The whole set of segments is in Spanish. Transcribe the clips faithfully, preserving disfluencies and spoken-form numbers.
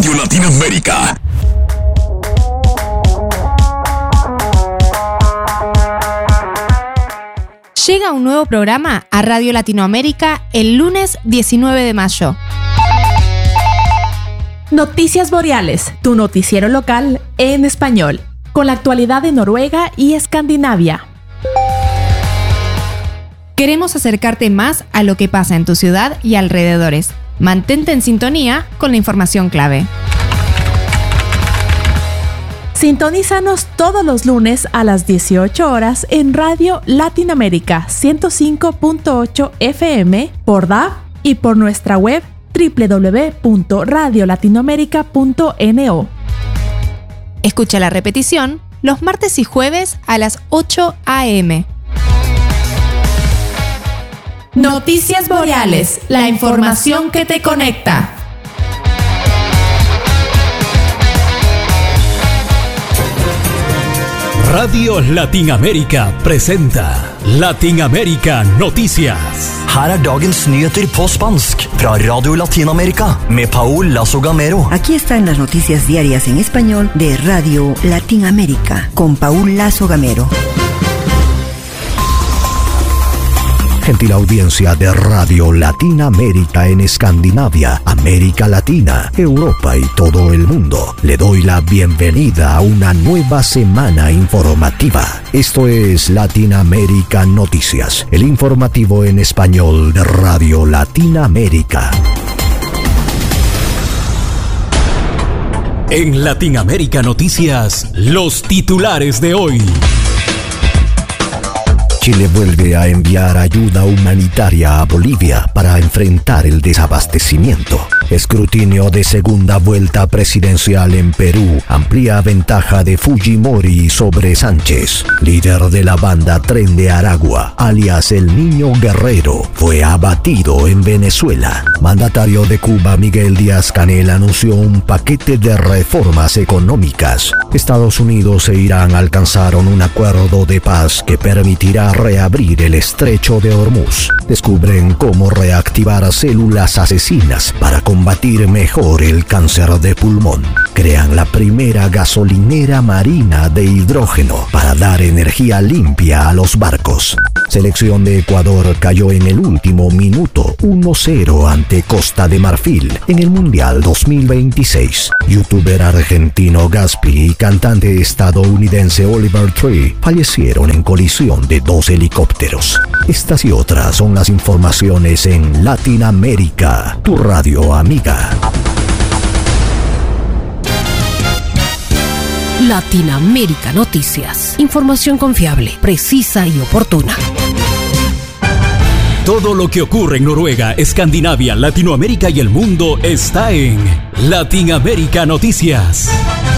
Radio Latinoamérica. Llega un nuevo programa a Radio Latinoamérica el lunes diecinueve de mayo. Noticias Boreales, tu noticiero local en español, con la actualidad de Noruega y Escandinavia. Queremos acercarte más a lo que pasa en tu ciudad y alrededores. Mantente en sintonía con la información clave. Sintonízanos todos los lunes a las dieciocho horas en Radio Latinoamérica ciento cinco punto ocho F M por D A B y por nuestra web doble u doble u doble u punto radio latinoamérica punto no. Escucha la repetición los martes y jueves a las ocho a eme. Noticias Boreales, la información que te conecta. Radio Latinoamérica presenta Latinoamérica Noticias. Her er dagens nyheter på spansk fra Radio Latinoamérica med Paul Lazo Gamero. Aquí están las noticias diarias en español de Radio Latinoamérica con Paul Lazo Gamero. Gentil audiencia de Radio Latinoamérica en Escandinavia, América Latina, Europa y todo el mundo. Le doy la bienvenida a una nueva semana informativa. Esto es Latinoamérica Noticias, el informativo en español de Radio Latinoamérica. En Latinoamérica Noticias, los titulares de hoy. Chile vuelve a enviar ayuda humanitaria a Bolivia para enfrentar el desabastecimiento. Escrutinio de segunda vuelta presidencial en Perú amplía ventaja de Fujimori sobre Sánchez. Líder de la banda Tren de Aragua, alias El Niño Guerrero, fue abatido en Venezuela. Mandatario de Cuba Miguel Díaz-Canel anunció un paquete de reformas económicas. Estados Unidos e Irán alcanzaron un acuerdo de paz que permitirá reabrir el estrecho de Hormuz. Descubren cómo reactivar células asesinas para combatir mejor el cáncer de pulmón. Crean la primera gasolinera marina de hidrógeno para dar energía limpia a los barcos. Selección de Ecuador cayó en el último minuto uno cero ante Costa de Marfil en el Mundial dos mil veintiséis. Youtuber argentino Gaspi y cantante estadounidense Oliver Tree fallecieron en colisión de dos helicópteros. Estas y otras son las informaciones en Latinoamérica, tu radio amiga. Latinoamérica Noticias. Información confiable, precisa y oportuna. Todo lo que ocurre en Noruega, Escandinavia, Latinoamérica y el mundo está en Latinoamérica Noticias.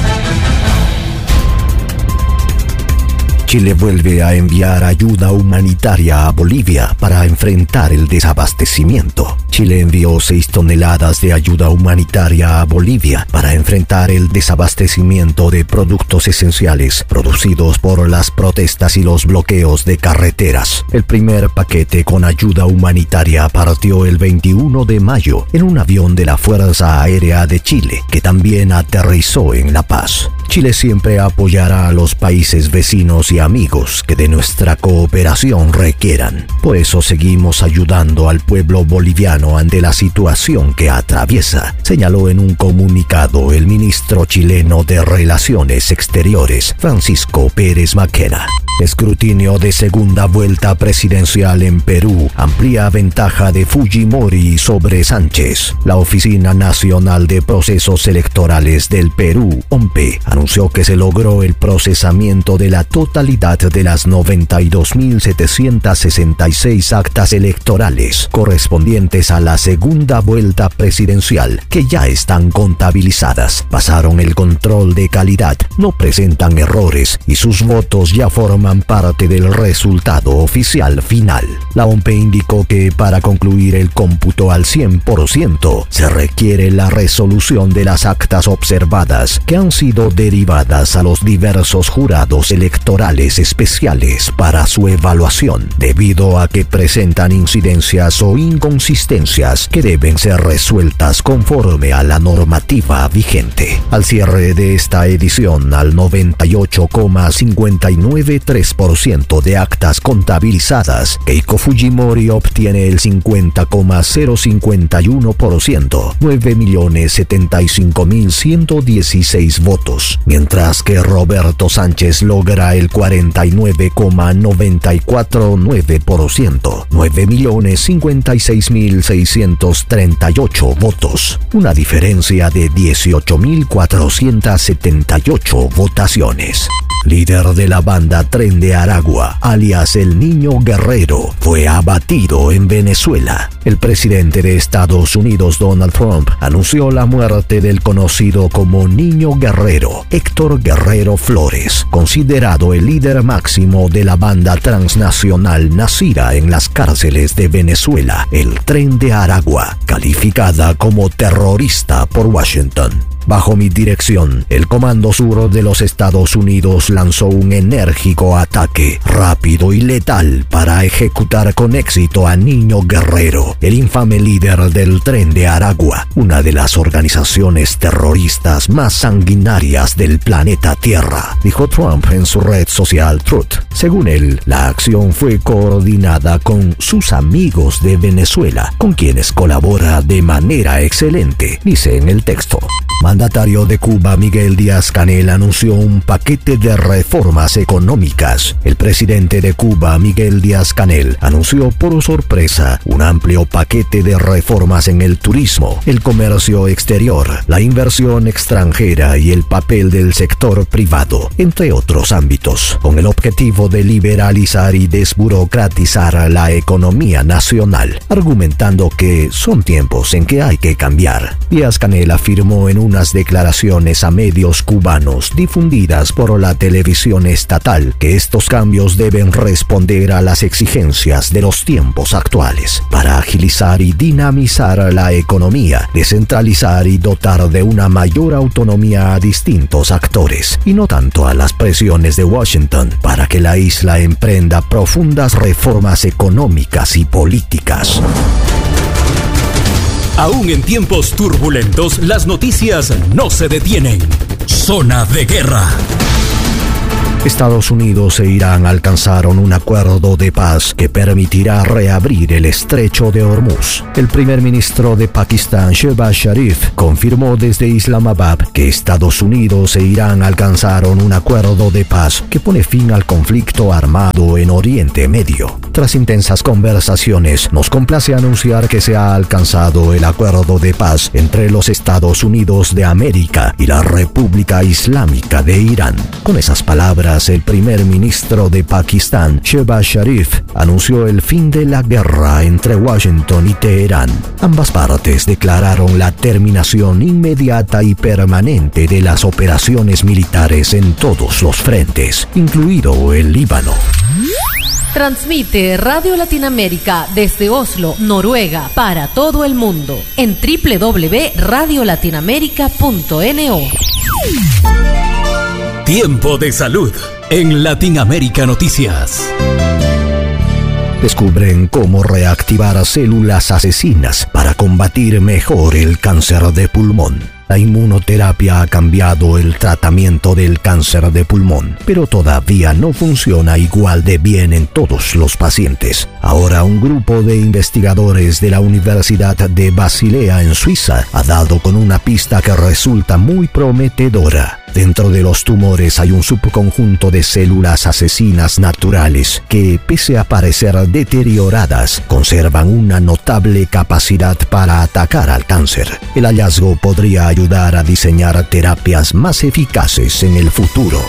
Chile vuelve a enviar ayuda humanitaria a Bolivia para enfrentar el desabastecimiento. Chile envió seis toneladas de ayuda humanitaria a Bolivia para enfrentar el desabastecimiento de productos esenciales producidos por las protestas y los bloqueos de carreteras. El primer paquete con ayuda humanitaria partió el veintiuno de mayo en un avión de la Fuerza Aérea de Chile, que también aterrizó en La Paz. Chile siempre apoyará a los países vecinos y amigos que de nuestra cooperación requieran. Por eso seguimos ayudando al pueblo boliviano ante la situación que atraviesa, señaló en un comunicado el ministro chileno de Relaciones Exteriores, Francisco Pérez Maquena. Escrutinio de segunda vuelta presidencial en Perú amplía ventaja de Fujimori sobre Sánchez. La Oficina Nacional de Procesos Electorales del Perú, O M P E, anunció que se logró el procesamiento de la totalidad de las noventa y dos mil setecientas sesenta y seis actas electorales correspondientes a la segunda vuelta presidencial, que ya están contabilizadas. Pasaron el control de calidad, no presentan errores y sus votos ya forman parte del resultado oficial final. La O M P E indicó que para concluir el cómputo al cien por ciento se requiere la resolución de las actas observadas que han sido derivadas a los diversos jurados electorales especiales para su evaluación, debido a que presentan incidencias o inconsistencias exigencias que deben ser resueltas conforme a la normativa vigente. Al cierre de esta edición, al noventa y ocho coma cincuenta y nueve tres por ciento de actas contabilizadas, Keiko Fujimori obtiene el cincuenta coma cero cincuenta y uno por ciento, nueve millones setenta y cinco mil ciento dieciséis votos, mientras que Roberto Sánchez logra el cuarenta y nueve coma noventa y cuatro nueve por ciento, nueve millones cincuenta y seis mil seiscientos treinta y ocho votos, una diferencia de dieciocho mil cuatrocientas setenta y ocho votaciones. Líder de la banda Tren de Aragua, alias el Niño Guerrero, fue abatido en Venezuela. El presidente de Estados Unidos, Donald Trump, anunció la muerte del conocido como Niño Guerrero, Héctor Guerrero Flores, considerado el líder máximo de la banda transnacional nacida en las cárceles de Venezuela, el Tren de Aragua, calificada como terrorista por Washington. Bajo mi dirección, el Comando Sur de los Estados Unidos lanzó un enérgico ataque, rápido y letal, para ejecutar con éxito a Niño Guerrero, el infame líder del Tren de Aragua, una de las organizaciones terroristas más sanguinarias del planeta Tierra, dijo Trump en su red social Truth. Según él, la acción fue coordinada con sus amigos de Venezuela, con quienes colabora de manera excelente, dice en el texto. Mandatario de Cuba Miguel Díaz-Canel anunció un paquete de reformas económicas. El presidente de Cuba Miguel Díaz-Canel anunció por sorpresa un amplio paquete de reformas en el turismo, el comercio exterior, la inversión extranjera y el papel del sector privado, entre otros ámbitos, con el objetivo de liberalizar y desburocratizar la economía nacional, argumentando que son tiempos en que hay que cambiar. Díaz-Canel afirmó en un unas declaraciones a medios cubanos difundidas por la televisión estatal que estos cambios deben responder a las exigencias de los tiempos actuales para agilizar y dinamizar la economía, descentralizar y dotar de una mayor autonomía a distintos actores y no tanto a las presiones de Washington para que la isla emprenda profundas reformas económicas y políticas. Aún en tiempos turbulentos, las noticias no se detienen. Zona de guerra. Estados Unidos e Irán alcanzaron un acuerdo de paz que permitirá reabrir el estrecho de Hormuz. El primer ministro de Pakistán, Shehbaz Sharif, confirmó desde Islamabad que Estados Unidos e Irán alcanzaron un acuerdo de paz que pone fin al conflicto armado en Oriente Medio. Tras intensas conversaciones, nos complace anunciar que se ha alcanzado el acuerdo de paz entre los Estados Unidos de América y la República Islámica de Irán. Con esas palabras, el primer ministro de Pakistán, Shehbaz Sharif, anunció el fin de la guerra entre Washington y Teherán. Ambas partes declararon la terminación inmediata y permanente de las operaciones militares en todos los frentes, incluido el Líbano. Transmite Radio Latinoamérica desde Oslo, Noruega, para todo el mundo en doble u doble u doble u punto radio latinoamérica punto ene o. Tiempo de salud en Latinoamérica Noticias. Descubren cómo reactivar células asesinas para combatir mejor el cáncer de pulmón. La inmunoterapia ha cambiado el tratamiento del cáncer de pulmón, pero todavía no funciona igual de bien en todos los pacientes. Ahora un grupo de investigadores de la Universidad de Basilea en Suiza ha dado con una pista que resulta muy prometedora. Dentro de los tumores hay un subconjunto de células asesinas naturales que, pese a parecer deterioradas, conservan una notable capacidad para atacar al cáncer. El hallazgo podría ayudar a diseñar terapias más eficaces en el futuro.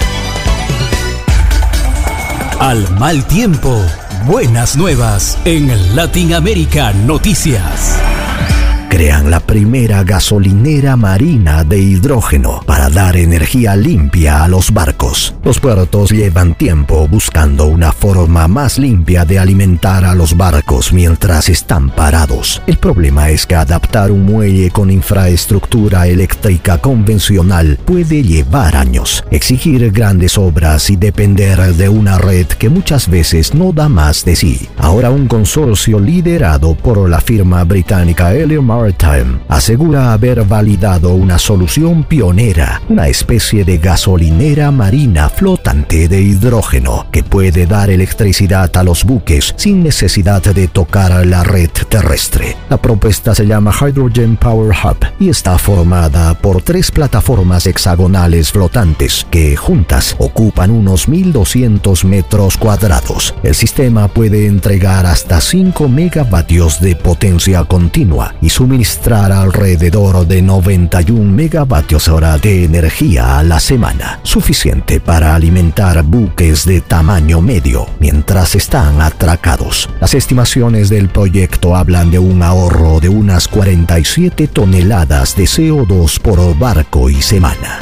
Al mal tiempo, buenas nuevas en Latinoamérica Noticias. crean la primera gasolinera marina de hidrógeno para dar energía limpia a los barcos. Los puertos llevan tiempo buscando una forma más limpia de alimentar a los barcos mientras están parados. El problema es que adaptar un muelle con infraestructura eléctrica convencional puede llevar años, exigir grandes obras y depender de una red que muchas veces no da más de sí. Ahora un consorcio liderado por la firma británica Elliott Maritime asegura haber validado una solución pionera, una especie de gasolinera marina flotante de hidrógeno que puede dar electricidad a los buques sin necesidad de tocar la red terrestre. La propuesta se llama Hydrogen Power Hub y está formada por tres plataformas hexagonales flotantes que juntas ocupan unos mil doscientos metros cuadrados. El sistema puede entregar hasta cinco megavatios de potencia continua y suministrar alrededor de noventa y un megavatios hora de energía a la semana, suficiente para alimentar buques de tamaño medio mientras están atracados. Las estimaciones del proyecto hablan de un ahorro de unas cuarenta y siete toneladas de C O dos por barco y semana.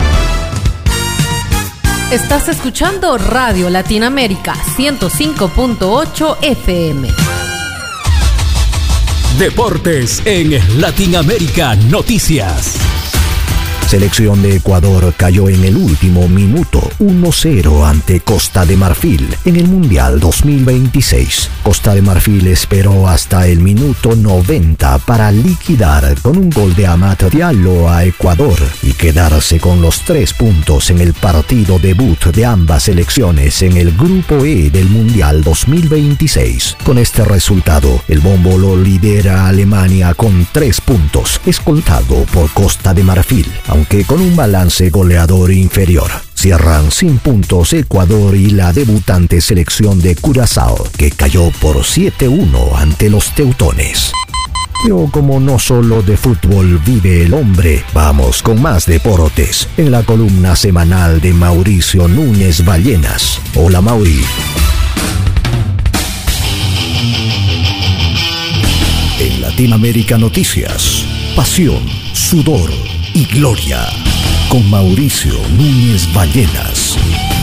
Estás escuchando Radio Latinoamérica ciento cinco punto ocho F M. Deportes en Latinoamérica Noticias. Selección de Ecuador cayó en el último minuto uno cero ante Costa de Marfil en el Mundial dos mil veintiséis. Costa de Marfil esperó hasta el minuto noventa para liquidar con un gol de Amat Diallo a Ecuador y quedarse con los tres puntos en el partido debut de ambas selecciones en el Grupo E del Mundial dos mil veintiséis. Con este resultado, el bombo lo lidera Alemania con tres puntos, escoltado por Costa de Marfil, aunque con un balance goleador inferior. Cierran sin puntos Ecuador y la debutante selección de Curazao, que cayó por siete uno ante los teutones. Pero como no solo de fútbol vive el hombre, vamos con más deportes en la columna semanal de Mauricio Núñez Ballenas. Hola, Mauri. En Latinoamérica Noticias, pasión, sudor y gloria, con Mauricio Núñez Ballenas.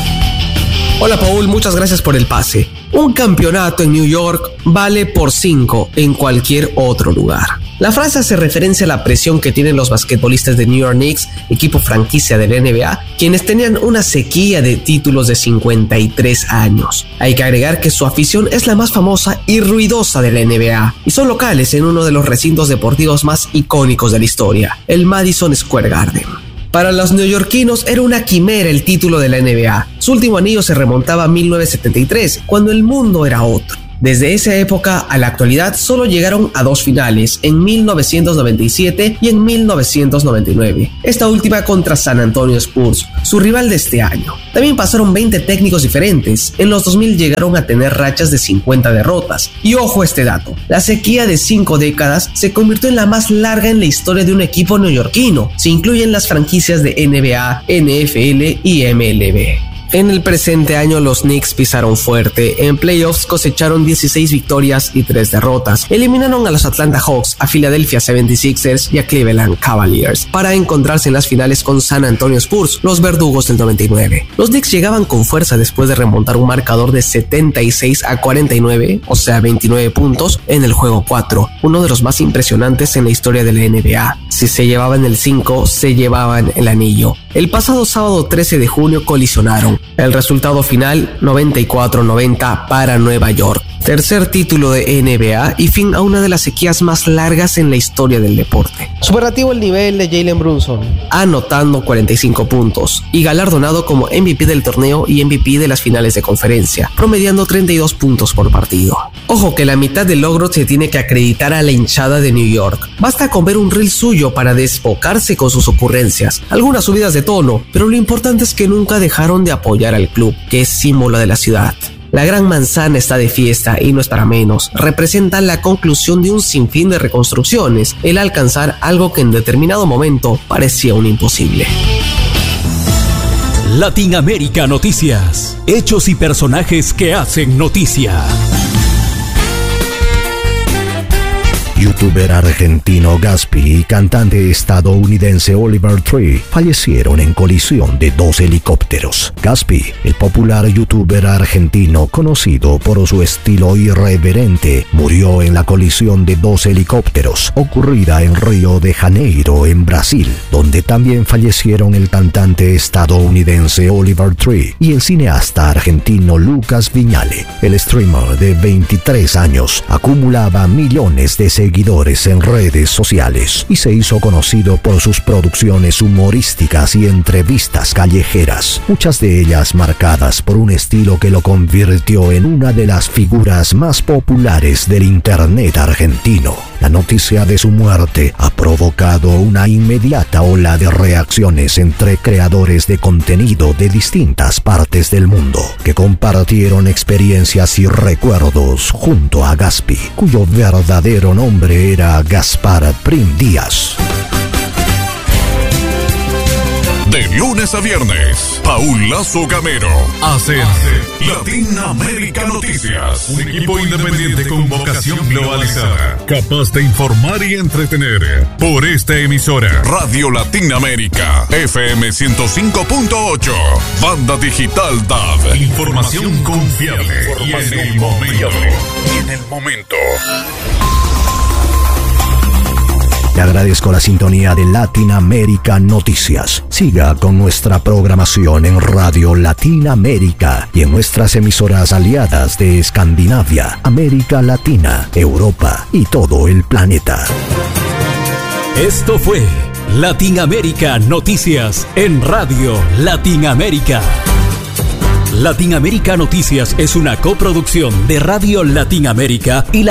Hola Paul, muchas gracias por el pase. Un campeonato en New York vale por cinco en cualquier otro lugar. La frase hace referencia a la presión que tienen los basquetbolistas de New York Knicks, equipo franquicia de la N B A, quienes tenían una sequía de títulos de cincuenta y tres años. Hay que agregar que su afición es la más famosa y ruidosa de la N B A, y son locales en uno de los recintos deportivos más icónicos de la historia, el Madison Square Garden. Para los neoyorquinos era una quimera el título de la N B A. Su último anillo se remontaba a mil novecientos setenta y tres, cuando el mundo era otro. Desde esa época a la actualidad solo llegaron a dos finales, en mil novecientos noventa y siete y en mil novecientos noventa y nueve, esta última contra San Antonio Spurs, su rival de este año. También pasaron veinte técnicos diferentes, en los dos mil llegaron a tener rachas de cincuenta derrotas, y ojo a este dato, la sequía de cinco décadas se convirtió en la más larga en la historia de un equipo neoyorquino, se incluyen las franquicias de N B A, N F L y M L B. En el presente año los Knicks pisaron fuerte, en playoffs cosecharon dieciséis victorias y tres derrotas, eliminaron a los Atlanta Hawks, a Philadelphia setenta y seis ers y a Cleveland Cavaliers, para encontrarse en las finales con San Antonio Spurs, los verdugos del noventa y nueve. Los Knicks llegaban con fuerza después de remontar un marcador de setenta y seis a cuarenta y nueve, o sea veintinueve puntos, en el juego cuatro, uno de los más impresionantes en la historia de la N B A. Si se llevaban el cinco, se llevaban el anillo. El pasado sábado trece de junio colisionaron. El resultado final, noventa y cuatro noventa para Nueva York. Tercer título de N B A y fin a una de las sequías más largas en la historia del deporte. Superlativo el nivel de Jalen Brunson, anotando cuarenta y cinco puntos y galardonado como M V P del torneo y M V P de las finales de conferencia, promediando treinta y dos puntos por partido. Ojo que la mitad del logro se tiene que acreditar a la hinchada de New York. Basta con ver un reel suyo para desbocarse con sus ocurrencias, algunas subidas de tono, pero lo importante es que nunca dejaron de apoyar al club, que es símbolo de la ciudad. La Gran Manzana está de fiesta y no es para menos. Representa la conclusión de un sinfín de reconstrucciones, el alcanzar algo que en determinado momento parecía un imposible. Latinoamérica Noticias. Hechos y personajes que hacen noticia. Youtuber argentino Gaspi y cantante estadounidense Oliver Tree fallecieron en colisión de dos helicópteros. Gaspi, el popular youtuber argentino conocido por su estilo irreverente, murió en la colisión de dos helicópteros ocurrida en Río de Janeiro, en Brasil, donde también fallecieron el cantante estadounidense Oliver Tree y el cineasta argentino Lucas Viñale. El streamer de veintitrés años acumulaba millones de seguidores en redes sociales y se hizo conocido por sus producciones humorísticas y entrevistas callejeras, muchas de ellas marcadas por un estilo que lo convirtió en una de las figuras más populares del internet argentino. La noticia de su muerte ha provocado una inmediata ola de reacciones entre creadores de contenido de distintas partes del mundo, que compartieron experiencias y recuerdos junto a Gaspi, cuyo verdadero nombre era Gaspar Prim Díaz. De lunes a viernes, Paul Lazo Gamero hace Latinoamérica Noticias. Un equipo independiente con vocación globalizada, capaz de informar y entretener. Por esta emisora, Radio Latinoamérica, F M ciento cinco punto ocho, Banda Digital D A B. Información confiable y en el momento. Y en el momento. Le agradezco la sintonía de Latinoamérica Noticias. Siga con nuestra programación en Radio Latinoamérica y en nuestras emisoras aliadas de Escandinavia, América Latina, Europa y todo el planeta. Esto fue Latinoamérica Noticias en Radio Latinoamérica. Latinoamérica Noticias es una coproducción de Radio Latinoamérica y la